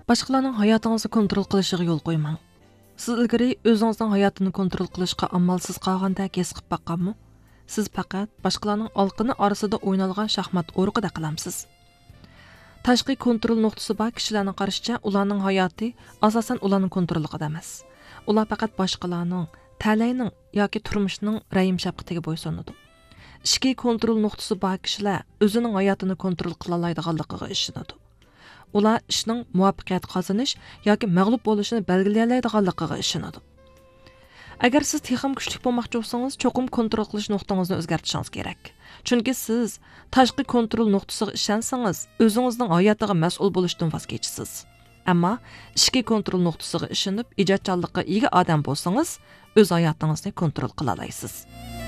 Boshqalarning hayotinizni kontrol qilishiga yo'l qo'ymang. Siz ilgari o'zingizning hayotini kontrol qilishga amalsiz qolgandek his qilib boqqanmi? Siz faqat boshqalarning olqini orasida o'ynalgan shaxmat o'rqida qilamsiz. Tashqi kontrol nuqtasi bor kishilarning qarashicha, ularning hayoti asosan ularning kontrolida emas. Ular faqat boshqalarning, talayning yoki turmushining rayim shafqatiga bo'ysunadi. Ichki kontrol nuqtasi bor kishilar o'zining hayotini kontrol qila oladiganligiga ishonadi. Ular ishning muvaffaqiyat qozonish yoki mag'lub bo'lishini belgilay oladiganligiga ishonadi. Agar siz texnik kuchli bo'lmoqchi bo'lsangiz, cho'qim kontrol qilish nuqtangizni o'zgartirishingiz kerak. Chunki siz tashqi kontrol nuqtasiga ishonsangiz, o'zingizning hayotiga mas'ul bo'lishdan voz kechasiz. Ammo ichki kontrol nuqtasiga ishonib, ijodkorlikqa ega odam bo'lsangiz, o'z hayotingizni kontrol qila olasiz.